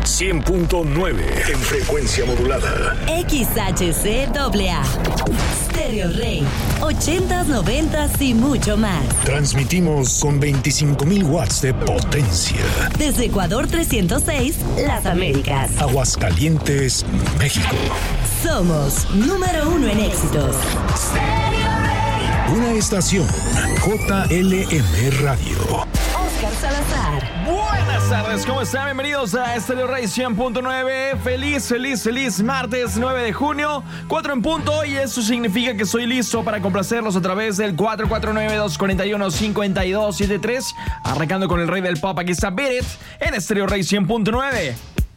100.9 en frecuencia modulada. XHCAA. Stereo Rey. 80s, 90s y mucho más. Transmitimos con 25,000 watts de potencia. Desde Ecuador 306, Las Américas. Aguascalientes, México. Somos número 1 en éxitos. Una estación JLM Radio. Oscar Salazar. Buenas tardes, ¿cómo están? Bienvenidos a Stereo Rey 100.9. Feliz martes 9 de junio, 4 en punto. Y eso significa que estoy listo para complacerlos a través del 449-241-5273. Arrancando con el rey del pop, aquí está Beat It en Stereo Rey 100.9.